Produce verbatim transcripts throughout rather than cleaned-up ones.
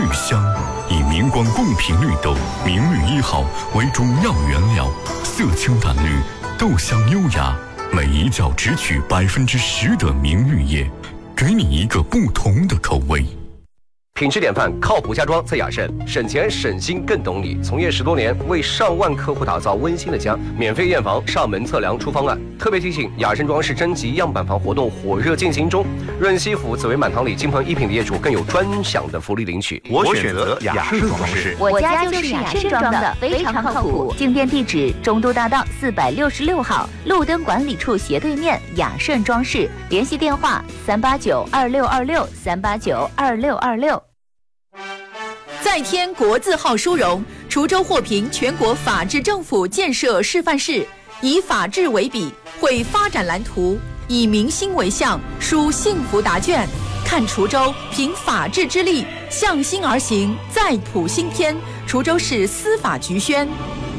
绿香，以明光贡品绿豆明绿一号为主要原料，色清淡绿，豆香优雅，每一角只取百分之十的明绿叶，给你一个不同的口味。 品质典范，靠谱家装在雅盛，省钱省心更懂你。从业十多年，为上万客户打造温馨的家，免费验房、上门测量出方案。特别提醒，雅盛装饰征集样板房活动火热进行中，润西府紫薇满堂里金鹏一品的业主更有专享的福利领取。 我选择雅盛装饰， 我家就是雅盛装的，非常靠谱。进店地址：中都大道四百六十六号，路灯管理处斜对面，雅盛装饰。联系电话：三八九二六二六三八九二六二六。 再添国字号殊荣，滁州获评全国法治政府建设示范市，以法治为笔，绘发展蓝图，以民心为向，书幸福答卷。看滁州凭法治之力，向心而行，再谱新篇。滁州市司法局宣。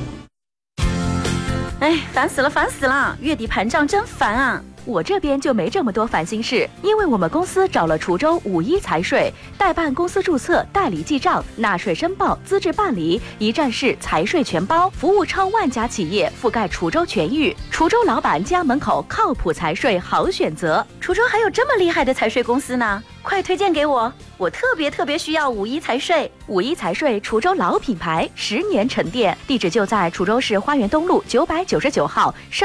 哎，烦死了，烦死了！月底盘账真烦啊！ 我这边就没这么多烦心事，因为我们公司找了滁州五一财税，代办公司注册、代理记账、纳税申报、资质办理，一站式财税全包，服务超万家企业，覆盖滁州全域。滁州老板家门口靠谱财税好选择。 滁州还有这么厉害的财税公司呢，快推荐给我！我特别特别需要五一财税。 五一财税，滁州老品牌，十年沉淀，地址就在滁州市花园东路九百九十九号。